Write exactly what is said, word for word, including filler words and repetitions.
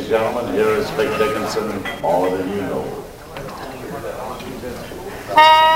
and gentlemen, here is Vic Dickinson, More Than You Know.